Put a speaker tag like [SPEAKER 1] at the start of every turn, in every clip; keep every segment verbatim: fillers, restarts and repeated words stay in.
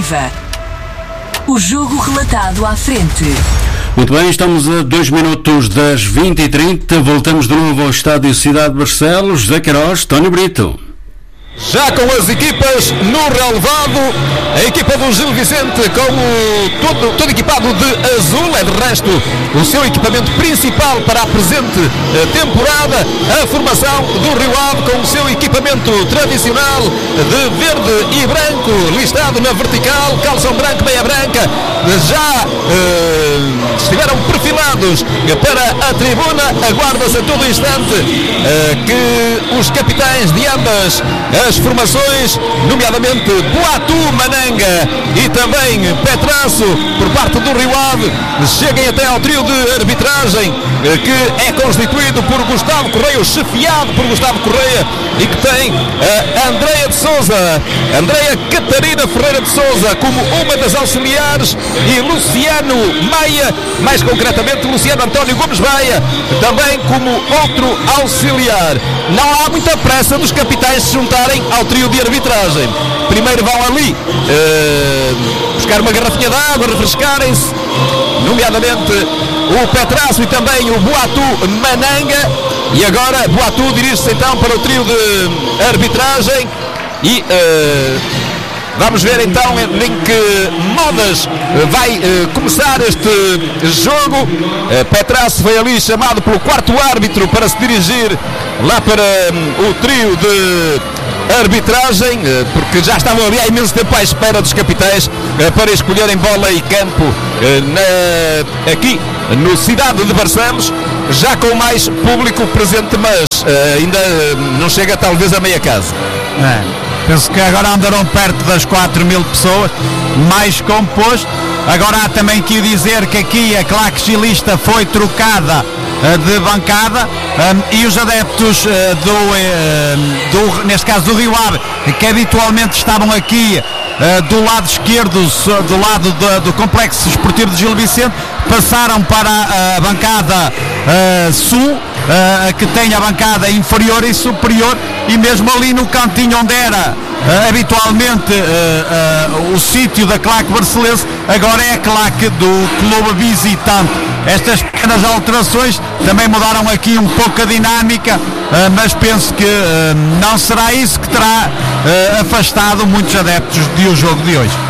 [SPEAKER 1] desportiva. O jogo relatado à frente.
[SPEAKER 2] Muito bem, estamos a dois minutos das vinte e trinta. Voltamos de novo ao Estádio Cidade de Barcelos. José Queiroz, Tónio Brito.
[SPEAKER 3] Já com as equipas no relevado, a equipa do Gil Vicente com o, todo, todo equipado de azul, é de resto o seu equipamento principal para a presente temporada. A formação do Rio Ave com o seu equipamento tradicional de verde e branco, listado na vertical, calção branco, meia branca, já eh, estiveram perfilados para a tribuna. Aguarda-se a todo instante eh, que os capitães de ambas as formações, nomeadamente Boatu, Mananga e também Petrasso, por parte do Rio Ave, cheguem até ao trio de arbitragem que é constituído por Gustavo Correia, chefiado por Gustavo Correia, e que tem a Andreia de Sousa, Andreia Catarina Ferreira de Sousa como uma das auxiliares, e Luciano Maia, mais concretamente Luciano António Gomes Baia, também como outro auxiliar. Não há muita pressa dos capitães se juntarem ao trio de arbitragem. Primeiro vão ali uh, buscar uma garrafinha de água, refrescarem-se, nomeadamente o Petrasso e também o Boatu Mananga, e agora Boatu dirige-se então para o trio de arbitragem e uh, vamos ver então em que modas vai uh, começar este jogo. uh, Petrasso foi ali chamado pelo quarto árbitro para se dirigir lá para um, o trio de arbitragem, porque já estavam ali há imenso tempo à espera dos capitães para escolherem bola e campo na, aqui no Cidade de Barcelos, já com mais público presente, mas ainda não chega talvez a meia casa.
[SPEAKER 4] É, penso que agora andarão perto das quatro mil pessoas, mais composto. Agora há também que dizer que aqui a claque gilista foi trocada de bancada, um, e os adeptos uh, do, uh, do, neste caso do Rio Ave, que habitualmente estavam aqui uh, do lado esquerdo, do lado do, do Complexo Esportivo de Gil Vicente, passaram para a, a bancada uh, sul, uh, que tem a bancada inferior e superior, e mesmo ali no cantinho onde era uh, habitualmente uh, uh, o sítio da claque barcelense, agora é a claque do clube visitante. Estas pequenas alterações também mudaram aqui um pouco a dinâmica, uh, mas penso que uh, não será isso que terá uh, afastado muitos adeptos do jogo de hoje.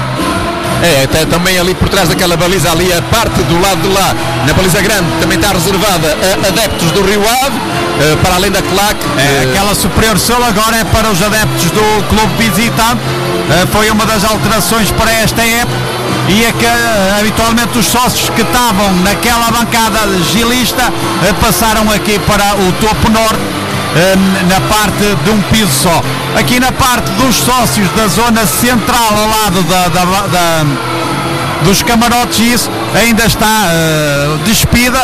[SPEAKER 3] É, até também ali por trás daquela baliza, ali a parte do lado de lá, na baliza grande, também está reservada a adeptos do Rio Ave, uh, para além da claque.
[SPEAKER 4] É, uh, aquela superior sul agora é para os adeptos do clube visitante, uh, foi uma das alterações para esta época, e é que uh, habitualmente os sócios que estavam naquela bancada gilista uh, passaram aqui para o topo norte, uh, na parte de um piso só. Aqui na parte dos sócios da zona central, ao lado da, da, da, dos camarotes, isso ainda está uh, despida,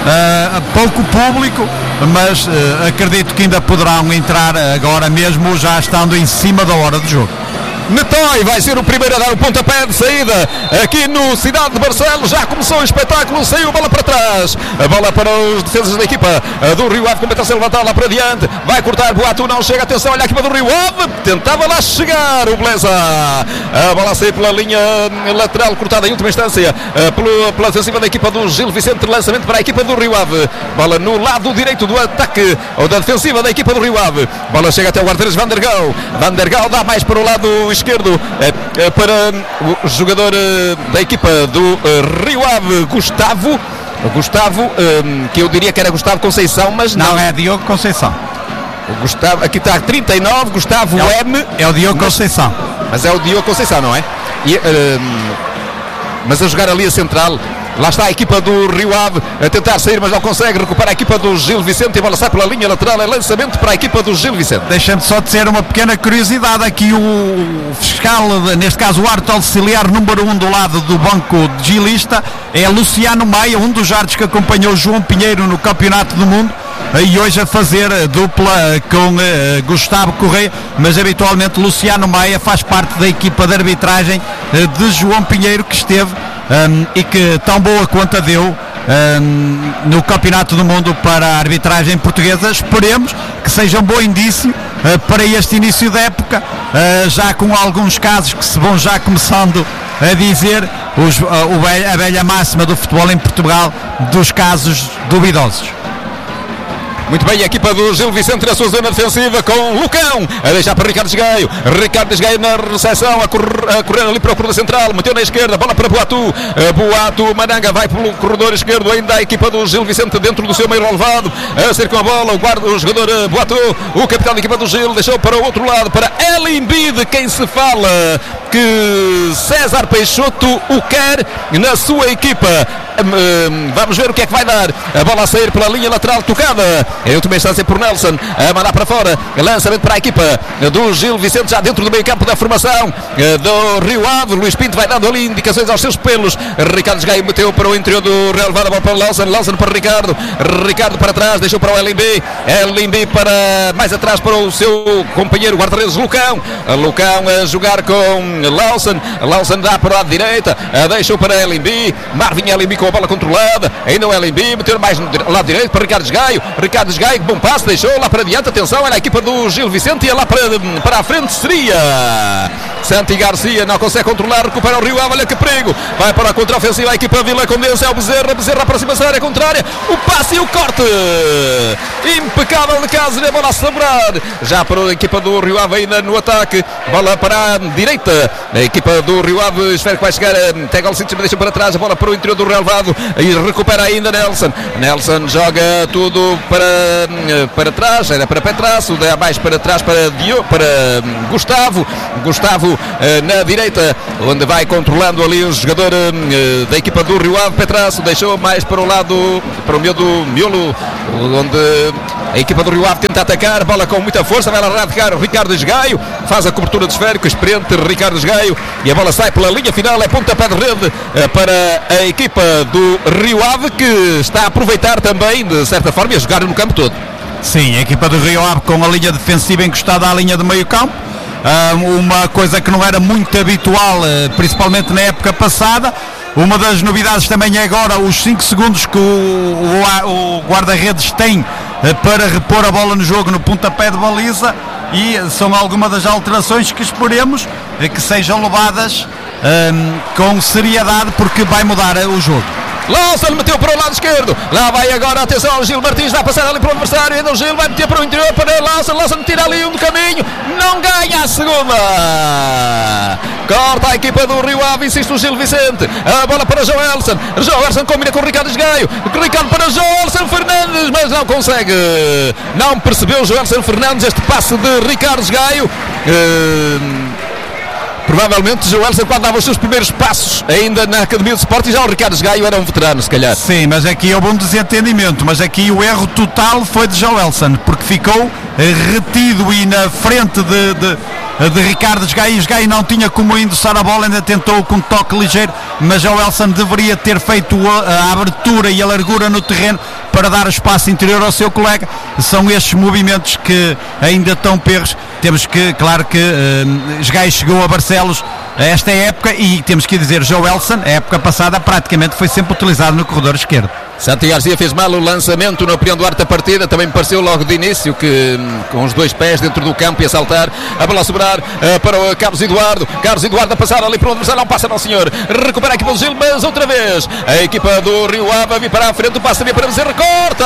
[SPEAKER 4] uh, pouco público, mas uh, acredito que ainda poderão entrar agora mesmo, já estando em cima da hora do jogo.
[SPEAKER 3] Netói vai ser o primeiro a dar o pontapé de saída aqui no Cidade de Barcelos. Já começou o espetáculo, saiu a bola para trás, a bola para os defesas da equipa do Rio Ave, começa a levantar lá para diante, vai cortar Boatu, não chega, atenção, olha a equipa do Rio Ave, tentava lá chegar o Beleza, a bola saiu pela linha lateral, cortada em última instância pela, pela defensiva da equipa do Gil Vicente, lançamento para a equipa do Rio Ave, bola no lado direito do ataque, ou da defensiva da equipa do Rio Ave, bola chega até o guarda-redes Van der Gaal, Van der Gaal dá mais para o lado esquerdo, é, é para o jogador é, da equipa do é, Rio Ave, Gustavo Gustavo, é, que eu diria que era Gustavo Conceição, mas não,
[SPEAKER 4] não é Diogo Conceição.
[SPEAKER 3] O Gustavo, aqui está trinta e nove, Gustavo
[SPEAKER 4] é,
[SPEAKER 3] M.
[SPEAKER 4] É o Diogo
[SPEAKER 3] mas,
[SPEAKER 4] Conceição.
[SPEAKER 3] Mas é o Diogo Conceição, não é? E, é, mas a jogar ali a central, lá está a equipa do Rio Ave a tentar sair, mas não consegue, recupera a equipa do Gil Vicente e a bola sai pela linha lateral, é lançamento para a equipa do Gil Vicente.
[SPEAKER 4] Deixa-me só dizer uma pequena curiosidade, aqui o fiscal, neste caso o árbitro auxiliar número um do lado do banco de gilista é Luciano Maia, um dos árbitros que acompanhou João Pinheiro no Campeonato do Mundo, e hoje a fazer dupla com uh, Gustavo Correia, mas habitualmente Luciano Maia faz parte da equipa de arbitragem uh, de João Pinheiro, que esteve um, e que tão boa conta deu um, no Campeonato do Mundo para a arbitragem portuguesa. Esperemos que seja um bom indício uh, para este início da época, uh, já com alguns casos que se vão já começando a dizer, os, uh, o velha, a velha máxima do futebol em Portugal, dos casos duvidosos.
[SPEAKER 3] Muito bem, a equipa do Gil Vicente na sua zona defensiva com Lucão, a deixar para Ricardo Esgaio, Ricardo Esgaio na recepção, a correr, a correr ali para o corredor central, meteu na esquerda, bola para Boatu, Boatu, Mananga vai pelo corredor esquerdo, ainda a equipa do Gil Vicente dentro do seu meio relevado, a ser com a bola, o guarda, o jogador Boatu, o capitão da equipa do Gil, deixou para o outro lado, para Elimbi, de quem se fala que César Peixoto o quer na sua equipa. Vamos ver o que é que vai dar. A bola a sair pela linha lateral tocada em última instância por Nelson, a mandar para fora, lançamento para a equipa do Gil Vicente, já dentro do meio campo da formação do Rio Ave. Luís Pinto vai dando ali indicações aos seus pelos. Ricardo Esgaio meteu para o interior do Real Vada, a bola para Lawson, Lawson para Ricardo, Ricardo para trás, deixou para o L M B, L M B para mais atrás para o seu companheiro guarda-redes Lucão, Lucão a jogar com Lawson, Lawson dá para a direita, deixou para L M B, Marvin L M B com a bola controlada, ainda o L M B, meteu mais no lado direito para Ricardo Esgaio, Ricardo Esgaio, bom passe, deixou lá para diante, atenção, olha a equipa do Gil Vicente, e lá para, para a frente seria Santi Garcia, não consegue controlar, recupera o Rio Ave, olha que perigo, vai para a contra-ofensiva a equipa Vila Condense, é o Bezerra, Bezerra aproxima-se da área contrária, o passe e o corte impecável de casa, a bola a sobrar, já para a equipa do Rio Ave ainda no ataque, bola para a direita, a equipa do Rio Ave, espera que vai chegar, Tegol Sitges, deixa para trás, a bola para o interior do Real Vado, e recupera ainda Nelson, Nelson joga tudo para, para trás, era para Petraço, dá mais para trás para, Dio, para Gustavo, Gustavo na direita, onde vai controlando ali o jogador da equipa do Rio Ave, Petraço, deixou mais para o lado, para o meio do miolo, onde a equipa do Rio Ave tenta atacar, bola com muita força, vai lá radicar Ricardo Esgaio, faz a cobertura de esférico, experiente Ricardo Esgaio, e a bola sai pela linha final, é pontapé de rede para a equipa do Rio Ave, que está a aproveitar também, de certa forma, e a jogar no campo todo.
[SPEAKER 4] Sim, a equipa do Rio Ave com a linha defensiva encostada à linha de meio campo, uma coisa que não era muito habitual, principalmente na época passada. Uma das novidades também é agora os cinco segundos que o, o, o guarda-redes tem para repor a bola no jogo no pontapé de baliza, e são algumas das alterações que esperemos que sejam levadas um, com seriedade, porque vai mudar o jogo.
[SPEAKER 3] Lawson meteu para o lado esquerdo, lá vai agora, atenção ao Gil Martins, vai passar ali para o adversário, ainda o Gil vai meter para o interior para Lawson, Lawson tira ali um do caminho, não ganha a segunda, corta a equipa do Rio Ave, insiste o Gil Vicente, a bola para Joelson, Joelson combina com o Ricardo Esgaio, Ricardo para Joelson Fernandes, mas não consegue, não percebeu Joelson Fernandes este passe de Ricardo Esgaio. uh... Provavelmente Joelson, quando dava os seus primeiros passos ainda na Academia de Sport, e já o Ricardo Esgaio era um veterano, se calhar.
[SPEAKER 4] Sim, mas aqui houve um desentendimento, mas aqui o erro total foi de Joelson, porque ficou retido e na frente de, de, de Ricardo Esgaio. Esgaio não tinha como endossar a bola, ainda tentou com um toque ligeiro, mas Joelson deveria ter feito a, a abertura e a largura no terreno para dar espaço interior ao seu colega. São estes movimentos que ainda estão perros. Temos que, claro que uh, Esgaio chegou a Barcelos a esta época, e temos que dizer, Joelson, a época passada, praticamente foi sempre utilizado no corredor esquerdo.
[SPEAKER 3] Santi Garcia fez mal o lançamento na opinião do arte da partida, também me pareceu logo de início que com os dois pés dentro do campo ia saltar, a bola a sobrar uh, para o Carlos Eduardo, Carlos Eduardo a passar ali para o adversário, não passa não senhor, recupera a equipa do Gil, mas outra vez a equipa do Rio Ave vir para a frente, o passe também para Bezerra, corta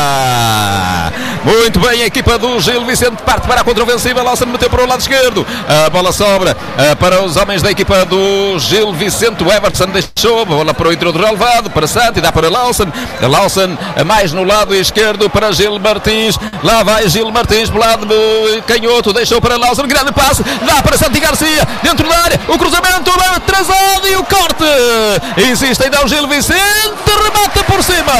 [SPEAKER 3] muito bem a equipa do Gil Vicente, parte para a contra-ofensiva, Lawson meteu para o lado esquerdo, a bola sobra uh, para os homens da equipa do Gil Vicente, o Everton deixou a bola para o interior do relevado, para Santi, dá para Lawson, Lawson mais no lado esquerdo para Gil Martins, lá vai Gil Martins pelo lado canhoto, deixou para Lawson, grande passe, dá para Santi Garcia, dentro da área, o cruzamento atrasado e o corte, insiste ainda o Gil Vicente, remata por cima,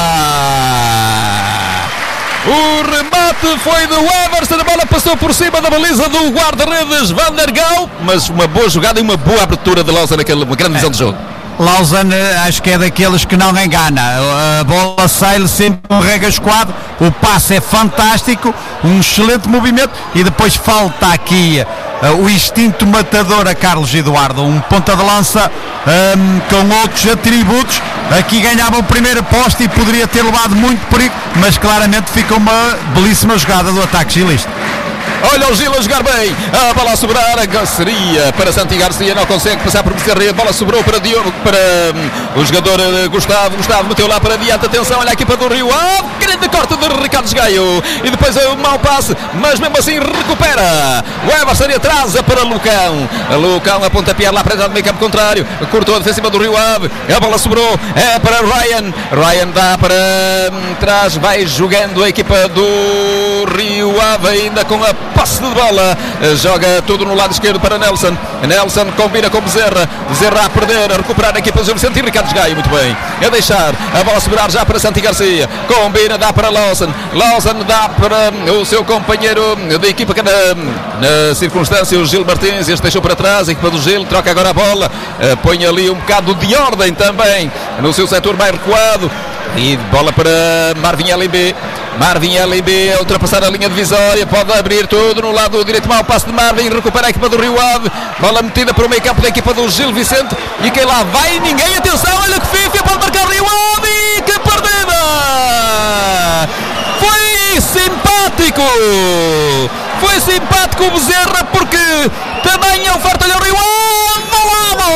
[SPEAKER 3] o remate foi do Everton, a bola passou por cima da baliza do guarda-redes Van der Gaal, mas uma boa jogada e uma boa abertura de Lawson naquela grande visão de jogo.
[SPEAKER 4] Lawson acho que é daqueles que não engana, a bola sai-lhe sempre um regascoado, o passe é fantástico, um excelente movimento, e depois falta aqui uh, o instinto matador a Carlos Eduardo, um ponta de lança um, com outros atributos. Aqui ganhava o primeiro poste e poderia ter levado muito perigo, mas claramente fica uma belíssima jogada do ataque gilista.
[SPEAKER 3] Olha o Gil a jogar bem. A bola a sobrar. Seria para Santi Garcia. Não consegue passar por Bezerra. A bola sobrou para Diogo. Para um, o jogador uh, Gustavo. Gustavo meteu lá para diante. Atenção. Olha a equipa do Rio Ave. Grande corte de Ricardo Gaio. E depois o um mau passe. Mas mesmo assim recupera. O Everson atrasa para Lucão. Lucão a pontapear lá para dentro do meio campo contrário. Cortou a defensiva do Rio Ave. A bola sobrou. É para Ryan. Ryan dá para um, trás. Vai jogando a equipa do Rio Ave ainda com a passe de bola. Joga tudo no lado esquerdo para Nelson. Nelson combina com Bezerra. Bezerra a perder. A recuperar a equipa do Gil Vicente e Ricardo Gaio. Muito bem. A deixar a bola sobrar já para Santi Garcia. Combina, dá para Lawson. Lawson dá para o seu companheiro da equipa que na, na circunstância, o Gil Martins. Este deixou para trás. A equipa do Gil troca agora a bola. Põe ali um bocado de ordem também no seu setor mais recuado. E bola para Marvin L B. Marvin L B a ultrapassar a linha divisória. Pode abrir tudo no lado direito. Mau passo de Marvin. Recupera a equipa do Rio Ave. Bola metida para o meio campo da equipa do Gil Vicente. E quem lá vai? Ninguém. Atenção. Olha que fifa. Pode marcar Rio Ave. E que perdida! Foi simpático. Foi simpático o Bezerra. Porque também é oferta ao Rio Ave. Ao lado.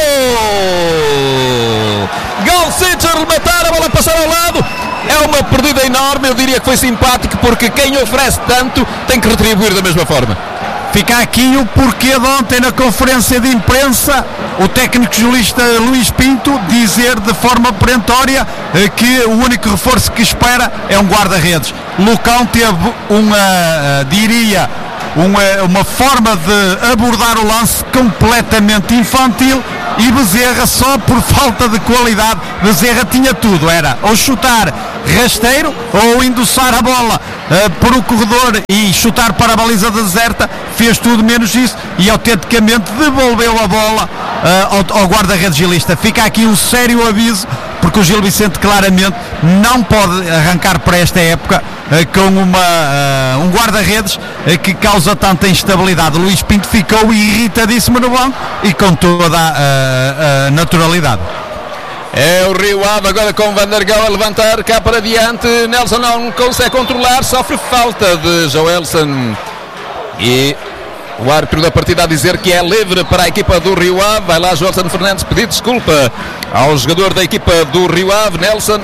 [SPEAKER 3] Galcic a rematar. A bola a passar ao lado. É uma perdida enorme, eu diria que foi simpático, porque quem oferece tanto tem que retribuir da mesma forma.
[SPEAKER 4] Fica aqui o porquê de ontem na conferência de imprensa o técnico julista Luís Pinto dizer de forma perentória que o único reforço que espera é um guarda-redes. Lucão teve uma, diria, uma, uma forma de abordar o lance completamente infantil. E Bezerra, só por falta de qualidade, Bezerra tinha tudo, era ou chutar rasteiro ou endossar a bola uh, por o corredor e chutar para a baliza deserta. Fez tudo menos isso e autenticamente devolveu a bola uh, ao, ao guarda-redes gilista. Fica aqui um sério aviso, porque o Gil Vicente claramente não pode arrancar para esta época uh, com uma, uh, um guarda-redes uh, que causa tanta instabilidade. Luís Pinto ficou irritadíssimo no banco e com toda a, a naturalidade.
[SPEAKER 3] É o Rio Ave agora com Van der Gaal a levantar cá para diante. Nelson não consegue controlar, sofre falta de Joelson. E o árbitro da partida a dizer que é livre para a equipa do Rio Ave. Vai lá Joelson Fernandes pedir desculpa ao jogador da equipa do Rio Ave, Nelson.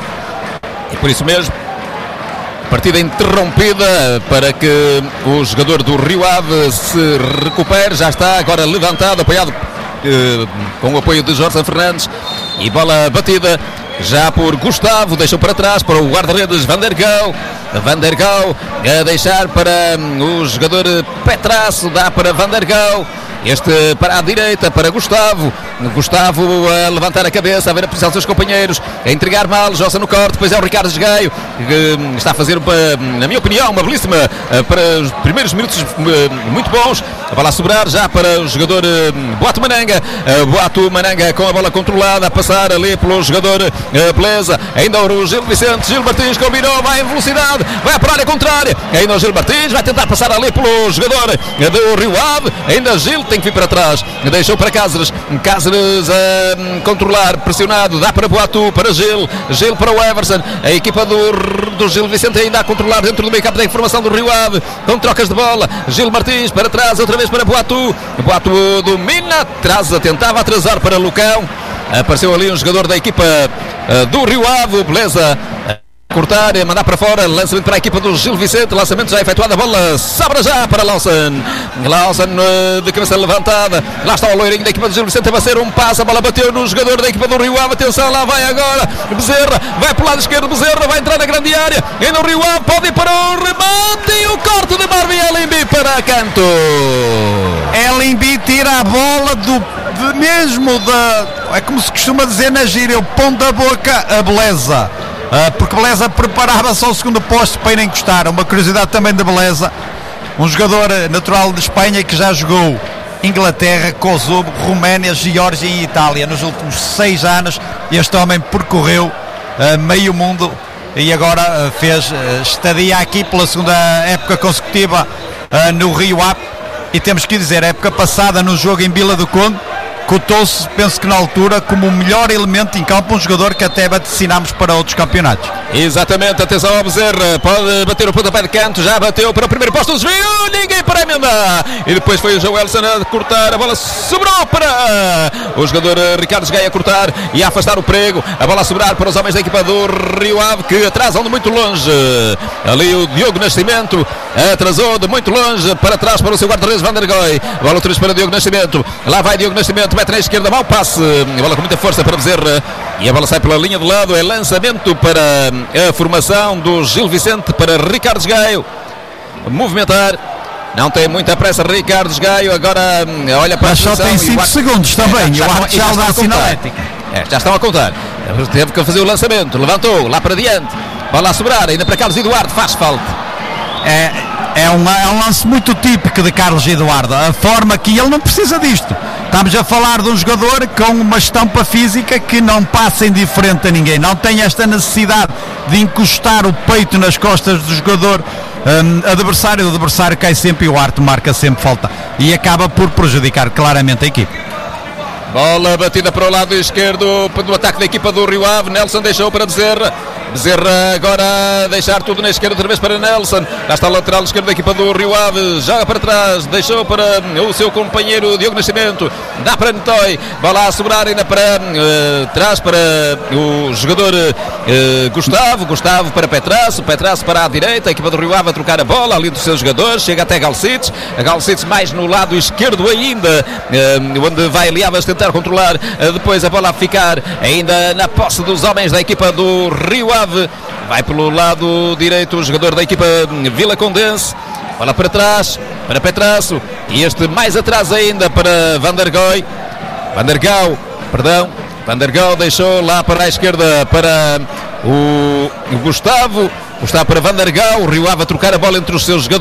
[SPEAKER 3] E por isso mesmo, partida interrompida para que o jogador do Rio Ave se recupere. Já está agora levantado, apoiado eh, com o apoio de Joelson Fernandes. E bola batida já por Gustavo, deixou para trás para o guarda-redes Van der Gaal. Van der Gaal a deixar para o jogador Petrasso, dá para Van der Gaal. Este para a direita, para Gustavo. Gustavo a levantar a cabeça, a ver a posição dos seus companheiros, a entregar mal, Jossa no corte, depois é o Ricardo Gaio, que está a fazer, na minha opinião, uma belíssima para os primeiros minutos muito bons. A bola a sobrar já para o jogador Boato Mananga. Boato Mananga com a bola controlada, a passar ali pelo jogador Beleza. Ainda o Gil Vicente, Gil Martins combinou, vai em velocidade, vai para a área contrária. Ainda o Gil Martins vai tentar passar ali pelo jogador do Rio Ave. Ainda Gil tem que vir para trás, deixou para Cáceres. Cáceres a controlar, pressionado, dá para Boatu, para Gil, Gil para o Everson. A equipa do, do Gil Vicente ainda a controlar dentro do meio campo da informação do Rio Ave, com trocas de bola. Gil Martins para trás, outra vez para Boatu. Boatu domina, atrasa, tentava atrasar para Lucão. Apareceu ali um jogador da equipa do Rio Ave, Beleza. Cortar, mandar para fora, lançamento para a equipa do Gil Vicente, lançamento já efetuado, a bola sobra já para Lawson. Lawson de cabeça levantada, lá está o loirinho da equipa do Gil Vicente a bater um passo, a bola bateu no jogador da equipa do Rio Ave, atenção, lá vai agora Bezerra, vai para o lado esquerdo, Bezerra vai entrar na grande área, e no Rio Ave pode ir para o remate e o corte de Marvin Elimbi para canto.
[SPEAKER 4] Elimbi tira a bola do de mesmo da, é como se costuma dizer na gíria, o pão da boca a Beleza. Uh, porque Beleza preparava-se ao segundo posto para ir encostar. Uma curiosidade também de Beleza, um jogador natural de Espanha que já jogou Inglaterra, Kosovo, Roménia, Geórgia e Itália nos últimos seis anos. Este homem percorreu uh, meio mundo e agora uh, fez uh, estadia aqui pela segunda época consecutiva uh, no Rio Ave. E temos que dizer, a época passada no jogo em Vila do Conde, cotou-se, penso que na altura, como o melhor elemento em campo, um jogador que até vaticinámos para outros campeonatos.
[SPEAKER 3] Exatamente, atenção ao Bezerra, pode bater o pontapé de canto, já bateu para o primeiro posto, desvio, ninguém para emendar, e depois foi o Joelson a cortar, a bola sobrou para o jogador Ricardo Gaia a cortar e a afastar o perigo, a bola a sobrar para os homens da equipa do Rio Ave, que atrasam de muito longe, ali o Diogo Nascimento atrasou de muito longe, para trás para o seu guarda-redes Van der Goy, a bola outra vez para Diogo Nascimento, lá vai Diogo Nascimento, mete na esquerda, mau passe, a bola com muita força para Bezerra, e a bola sai pela linha de lado, é lançamento para a formação do Gil Vicente, para Ricardo Gaio movimentar, não tem muita pressa Ricardo Gaio, agora olha para
[SPEAKER 4] mas a só tem cinco segundos também,
[SPEAKER 3] já,
[SPEAKER 4] o árbitro já dá sinalética,
[SPEAKER 3] é, já estão a contar, teve que fazer o lançamento, levantou, lá para diante, bola a sobrar, ainda para Carlos Eduardo, faz falta.
[SPEAKER 4] É, é, um, é um lance muito típico de Carlos Eduardo, a forma que ele não precisa disto. Estamos a falar de um jogador com uma estampa física que não passa indiferente a ninguém, não tem esta necessidade de encostar o peito nas costas do jogador um, adversário, o adversário cai sempre e o Arte marca sempre falta e acaba por prejudicar claramente a equipe.
[SPEAKER 3] Bola batida para o lado esquerdo do ataque da equipa do Rio Ave, Nelson deixou para Bezerra. Bezerra agora a deixar tudo na esquerda, outra vez para Nelson. Lá está o lateral esquerdo da equipa do Rio Ave, joga para trás, deixou para o seu companheiro Diogo Nascimento, dá para Netoy, bola a sobrar ainda para uh, trás para o jogador uh, Gustavo, Gustavo para Petraço, Petraço para a direita, a equipa do Rio Ave a trocar a bola ali dos seus jogadores, chega até Galcites, a Galcites mais no lado esquerdo ainda, uh, onde vai Liabas tentar controlar, uh, depois a bola a ficar ainda na posse dos homens da equipa do Rio Ave. Vai pelo lado direito o jogador da equipa Vila Condense, bola para trás para Petraço e este mais atrás ainda para Van der Goy, Van der Gau, perdão, Van der Gau deixou lá para a esquerda para o Gustavo, Gustavo para Van der Gau, o Rio Ave a trocar a bola entre os seus jogadores.